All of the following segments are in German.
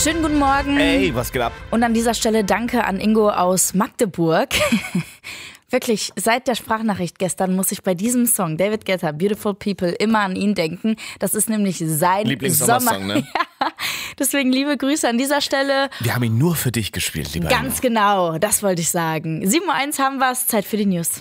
Schönen guten Morgen. Ey, was geht ab? Und an dieser Stelle danke an Ingo aus Magdeburg. Wirklich, seit der Sprachnachricht gestern muss ich bei diesem Song, David Guetta, Beautiful People, immer an ihn denken. Das ist nämlich sein Lieblings-Sommersong, ne? Ja, deswegen liebe Grüße an dieser Stelle. Wir haben ihn nur für dich gespielt, lieber Ganz genau, das wollte ich sagen. 7:01 haben wir es, Zeit für die News.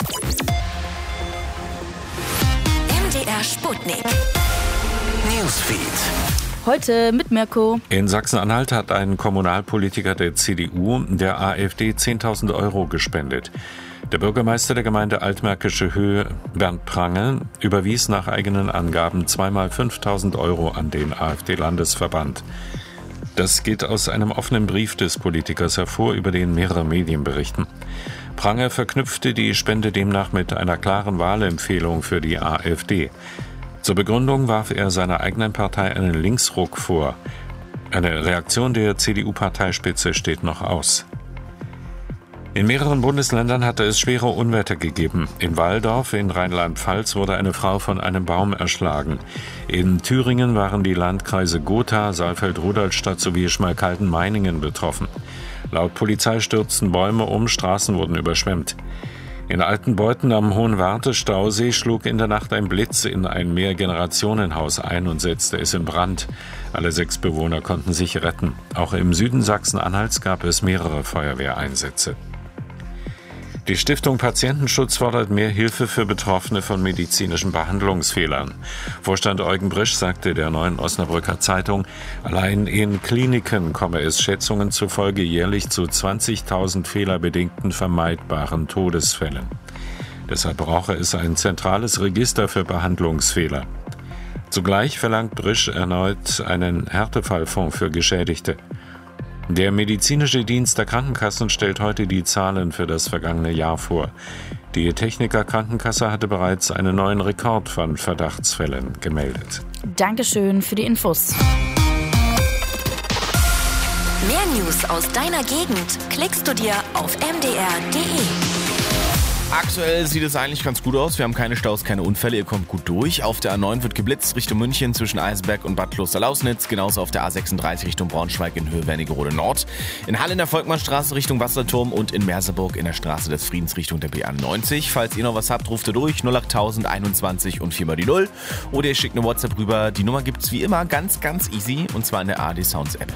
MDR Sputnik Newsfeed. Heute mit Mirko. In Sachsen-Anhalt hat ein Kommunalpolitiker der CDU der AfD 10.000 Euro gespendet. Der Bürgermeister der Gemeinde Altmärkische Höhe, Bernd Prange, überwies nach eigenen Angaben zweimal 5.000 Euro an den AfD-Landesverband. Das geht aus einem offenen Brief des Politikers hervor, über den mehrere Medien berichten. Prange verknüpfte die Spende demnach mit einer klaren Wahlempfehlung für die AfD. Zur Begründung warf er seiner eigenen Partei einen Linksruck vor. Eine Reaktion der CDU-Parteispitze steht noch aus. In mehreren Bundesländern hatte es schwere Unwetter gegeben. In Walldorf in Rheinland-Pfalz wurde eine Frau von einem Baum erschlagen. In Thüringen waren die Landkreise Gotha, Saalfeld-Rudolstadt sowie Schmalkalden-Meiningen betroffen. Laut Polizei stürzten Bäume um, Straßen wurden überschwemmt. In Altenbeuthen am Hohenwarte-Stausee schlug in der Nacht ein Blitz in ein Mehrgenerationenhaus ein und setzte es in Brand. Alle 6 Bewohner konnten sich retten. Auch im Süden Sachsen-Anhalts gab es mehrere Feuerwehreinsätze. Die Stiftung Patientenschutz fordert mehr Hilfe für Betroffene von medizinischen Behandlungsfehlern. Vorstand Eugen Brisch sagte der Neuen Osnabrücker Zeitung, allein in Kliniken komme es Schätzungen zufolge jährlich zu 20.000 fehlerbedingten vermeidbaren Todesfällen. Deshalb brauche es ein zentrales Register für Behandlungsfehler. Zugleich verlangt Brisch erneut einen Härtefallfonds für Geschädigte. Der medizinische Dienst der Krankenkassen stellt heute die Zahlen für das vergangene Jahr vor. Die Techniker Krankenkasse hatte bereits einen neuen Rekord von Verdachtsfällen gemeldet. Dankeschön für die Infos. Mehr News aus deiner Gegend klickst du dir auf mdr.de. Aktuell sieht es eigentlich ganz gut aus. Wir haben keine Staus, keine Unfälle. Ihr kommt gut durch. Auf der A9 wird geblitzt Richtung München zwischen Eisberg und Bad Klosterlausnitz. Genauso auf der A36 Richtung Braunschweig in Höhe Wernigerode Nord. In Halle in der Volkmannstraße Richtung Wasserturm und in Merseburg in der Straße des Friedens Richtung der BA90. Falls ihr noch was habt, ruft ihr durch 08000 21 und 4 mal die 0. Oder ihr schickt eine WhatsApp rüber. Die Nummer gibt's wie immer ganz, ganz easy und zwar in der ARD Sounds App.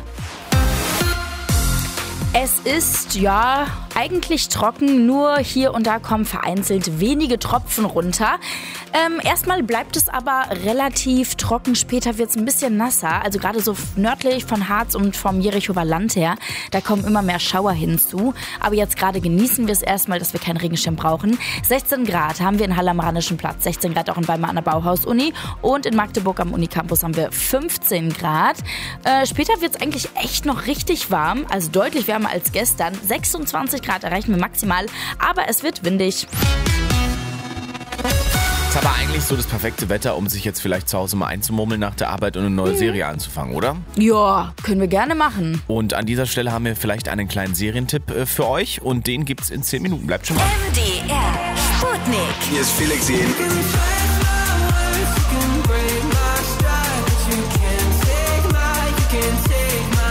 Es ist, ja, eigentlich trocken, nur hier und da kommen vereinzelt wenige Tropfen runter. Erstmal bleibt es aber relativ trocken, später wird es ein bisschen nasser, also gerade so nördlich von Harz und vom Jerichower Land her, da kommen immer mehr Schauer hinzu. Aber jetzt gerade genießen wir es erstmal, dass wir keinen Regenschirm brauchen. 16 Grad haben wir in Halle am Rheinischen Platz, 16 Grad auch in Weimar an der Bauhaus-Uni und in Magdeburg am Unicampus haben wir 15 Grad. Später wird es eigentlich echt noch richtig warm, also deutlich wärmer als gestern. 26 Grad erreichen wir maximal, aber es wird windig. Ist aber eigentlich so das perfekte Wetter, um sich jetzt vielleicht zu Hause mal einzumurmeln nach der Arbeit und eine neue Serie anzufangen, oder? Ja, können wir gerne machen. Und an dieser Stelle haben wir vielleicht einen kleinen Serientipp für euch und den gibt's in 10 Minuten. Bleibt schon mal. MDR Sputnik. Hier ist Felix Jähn.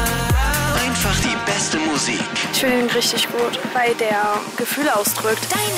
Einfach die beste Musik. Ich finde ihn richtig gut, weil der Gefühle ausdrückt.